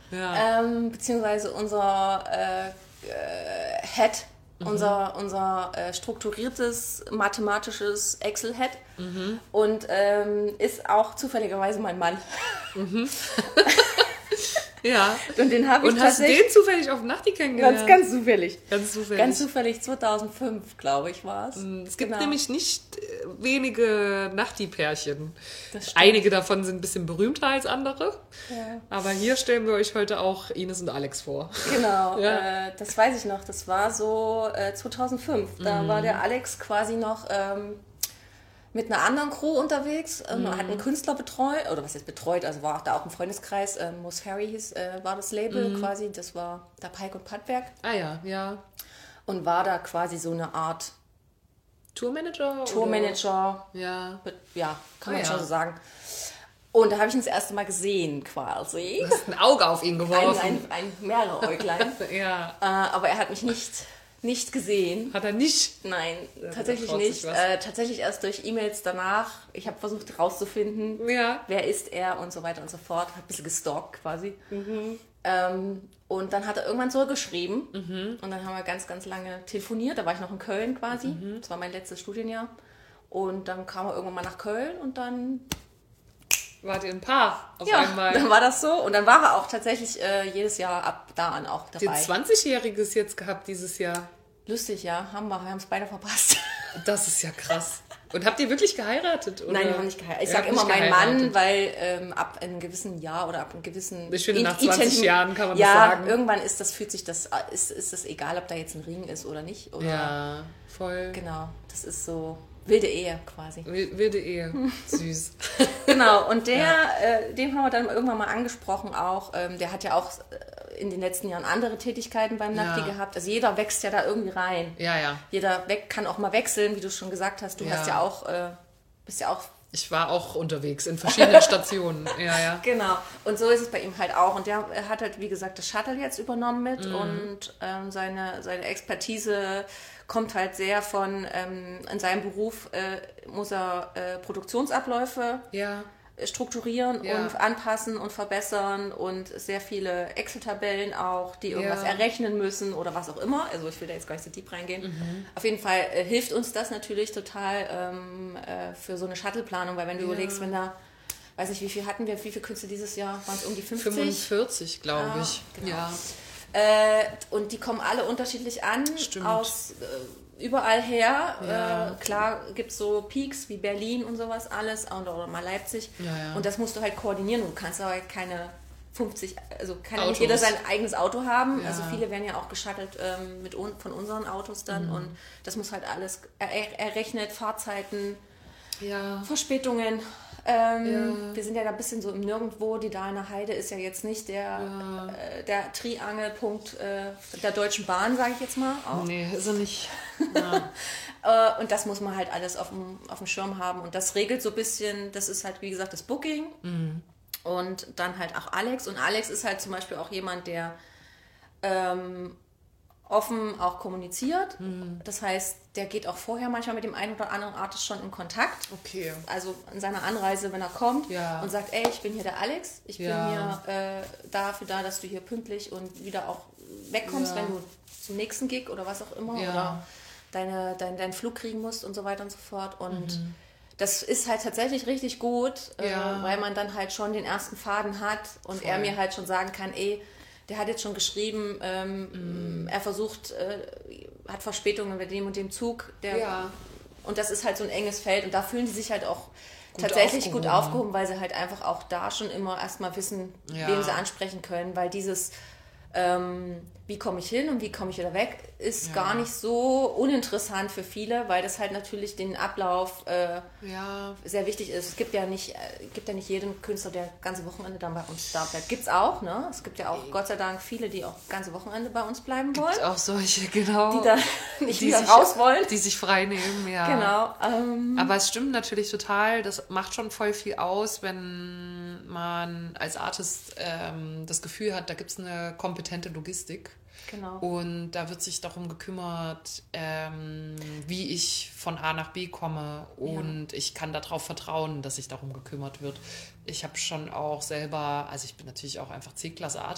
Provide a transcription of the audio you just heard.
Ja. Beziehungsweise unser Head, unser strukturiertes mathematisches Excel-Head und ist auch zufälligerweise mein Mann. Ja. Und den habe ich Und hast du tatsächlich den zufällig auf Nachti kennengelernt? ganz zufällig. Ganz zufällig. 2005, glaube ich, war es. Es gibt nämlich nicht wenige Nachti-Pärchen. Das stimmt. Einige davon sind ein bisschen berühmter als andere. Ja. Aber hier stellen wir euch heute auch Ines und Alex vor. Genau, Ja. das weiß ich noch. Das war so 2005. Da war der Alex quasi noch mit einer anderen Crew unterwegs, hat einen Künstler betreut, oder was jetzt betreut, also war auch da auch im Freundeskreis, Muss Harry hieß, war das Label quasi, das war da Pike und Pattberg Ah ja, ja. und war da quasi so eine Art Tourmanager? Tourmanager, Oder? Ja. ja, kann man Ah, schon ja. so sagen. Und da habe ich ihn das erste Mal gesehen quasi. Du hast ein Auge auf ihn geworfen. Ein mehrere Äuglein. Ja. Aber er hat mich nicht gesehen. Hat er nicht? Nein, Ja, tatsächlich da traut nicht. sich was. Tatsächlich erst durch E-Mails danach. Ich habe versucht rauszufinden, Ja. wer ist er und so weiter und so fort. Habe ein bisschen gestalkt quasi. Und dann hat er irgendwann zurückgeschrieben. Und dann haben wir ganz, ganz lange telefoniert. Da war ich noch in Köln quasi. Das war mein letztes Studienjahr. Und dann kam er irgendwann mal nach Köln und dann... Wart ihr ein Paar auf Ja, einmal? dann war das so. Und dann war er auch tatsächlich jedes Jahr ab da an auch Ihr dabei. 20-Jähriges jetzt gehabt dieses Jahr. Lustig, ja. Wir haben es beide verpasst. Das ist ja krass. Und habt ihr wirklich geheiratet? Oder? Nein, wir haben nicht geheiratet. Ich Ihr sag habt immer nicht mein geheiratet. Mann, weil ab einem gewissen Jahr oder ab einem gewissen... Ich finde, nach 20 Jahren kann man das ja, sagen. irgendwann ist das egal, ob da jetzt ein Ring ist oder nicht. Oder, Ja, voll. Genau, das ist so wilde Ehe quasi. Wilde Ehe. Süß. Genau, und dem haben wir dann irgendwann mal angesprochen auch. Der hat ja auch in den letzten Jahren andere Tätigkeiten beim Nafti gehabt. Also jeder wächst ja da irgendwie rein. Ja. Jeder kann auch mal wechseln, wie du schon gesagt hast. Du Ja. hast ja auch, bist ja auch... Ich war auch unterwegs in verschiedenen Stationen. Ja. Genau, und so ist es bei ihm halt auch. Und er hat halt, wie gesagt, das Shuttle jetzt übernommen mit und seine Expertise kommt halt sehr von, in seinem Beruf muss er Produktionsabläufe Ja. strukturieren Ja. und anpassen und verbessern und sehr viele Excel-Tabellen auch, die irgendwas Ja. errechnen müssen oder was auch immer. Also ich will da jetzt gar nicht so deep reingehen. Auf jeden Fall hilft uns das natürlich total für so eine Shuttle-Planung, weil wenn du überlegst, wenn da, weiß nicht, wie viele Künstler dieses Jahr? Waren es um die 50? 45, glaube ich. genau. Ja. Und die kommen alle unterschiedlich an, Stimmt. aus überall her. Ja. Klar gibt es so Peaks wie Berlin und sowas alles oder mal Leipzig. Ja. Und das musst du halt koordinieren. Du kannst aber halt keine 50, also kann ja nicht Autos. jeder sein eigenes Auto haben. Ja. Also viele werden ja auch geschuttelt von unseren Autos dann. Und das muss halt alles errechnet, Fahrzeiten, Ja. Verspätungen. Wir sind ja da ein bisschen so im Nirgendwo. Die Dahlemer Heide ist ja jetzt nicht der Triangelpunkt der Deutschen Bahn, sage ich jetzt mal. Auch. Nee, ist er nicht. Und das muss man halt alles auf dem Schirm haben. Und das regelt so ein bisschen, das ist halt, wie gesagt, das Booking. Und dann halt auch Alex. Und Alex ist halt zum Beispiel auch jemand, der offen auch kommuniziert. Das heißt, der geht auch vorher manchmal mit dem einen oder anderen Artist schon in Kontakt. Okay. Also in seiner Anreise, wenn er kommt Ja. und sagt, ey, ich bin hier der Alex, ich bin Ja. hier dafür da, dass du hier pünktlich und wieder auch wegkommst, Ja. wenn du zum nächsten Gig oder was auch immer Ja. oder deinen Flug kriegen musst und so weiter und so fort. Und das ist halt tatsächlich richtig gut, Ja. weil man dann halt schon den ersten Faden hat und er mir halt schon sagen kann, ey, der hat jetzt schon geschrieben, er versucht, hat Verspätungen bei dem und dem Zug. Und das ist halt so ein enges Feld. Und da fühlen die sich halt auch tatsächlich gut aufgehoben, weil sie halt einfach auch da schon immer erstmal wissen, wen sie ansprechen können. Weil dieses, wie komme ich hin und wie komme ich wieder weg, ist gar nicht so uninteressant für viele, weil das halt natürlich den Ablauf sehr wichtig ist. Es gibt ja nicht jeden Künstler, der ganze Wochenende dann bei uns da bleibt. Gibt's auch, ne? Es gibt ja auch Gott sei Dank viele, die auch ganze Wochenende bei uns bleiben wollen. Auch solche, genau. Die da nicht wieder raus wollen. Die sich frei nehmen, ja. Genau. Aber es stimmt natürlich total, das macht schon voll viel aus, wenn man als Artist das Gefühl hat, da gibt es eine kompetente Logistik. Genau. Und da wird sich darum gekümmert, wie ich von A nach B komme. Und ich kann darauf vertrauen, dass sich darum gekümmert wird. Ich habe schon auch selber, also ich bin natürlich auch einfach C-Klasse